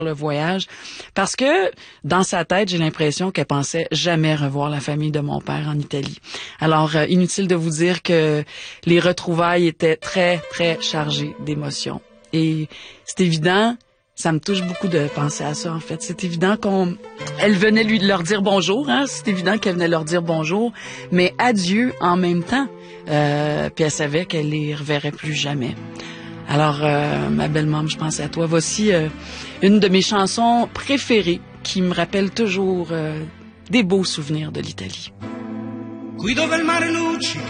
le voyage parce que dans sa tête, j'ai l'impression qu'elle pensait jamais revoir la famille de mon père en Italie. Alors, inutile de vous dire que les retrouvailles étaient très, très chargées d'émotions. Et c'est évident, ça me touche beaucoup de penser à ça, en fait. C'est évident elle venait leur dire bonjour, hein. C'est évident qu'elle venait leur dire bonjour, mais adieu en même temps. Puis elle savait qu'elle les reverrait plus jamais. Alors, ma belle-maman, je pense à toi. Voici une de mes chansons préférées qui me rappelle toujours des beaux souvenirs de l'Italie. Qui dove il mare luccica